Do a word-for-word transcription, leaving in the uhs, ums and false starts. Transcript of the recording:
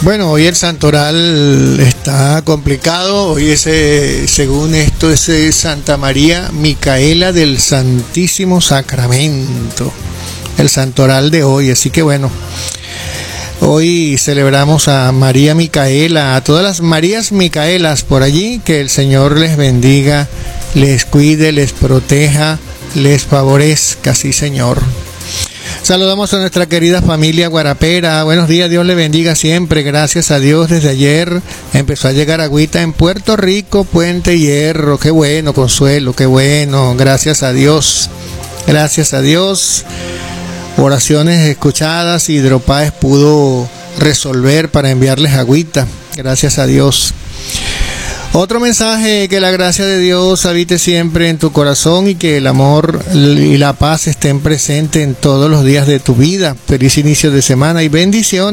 Bueno, hoy el santoral está complicado. Hoy es, eh, según esto, es eh, Santa María Micaela del Santísimo Sacramento. El santoral de hoy. Así que bueno, hoy celebramos a María Micaela, a todas las Marías Micaelas por allí. Que el Señor les bendiga, les cuide, les proteja, les favorezca, sí, Señor. Saludamos a nuestra querida familia guarapera. Buenos días, Dios le bendiga siempre. Gracias a Dios, desde ayer empezó a llegar agüita en Puerto Rico, Puente Hierro. Qué bueno, Consuelo, qué bueno. Gracias a Dios. Gracias a Dios. Oraciones escuchadas, Hidropáez pudo resolver para enviarles agüita. Gracias a Dios. Otro mensaje: que la gracia de Dios habite siempre en tu corazón y que el amor y la paz estén presentes en todos los días de tu vida. Feliz inicio de semana y bendiciones.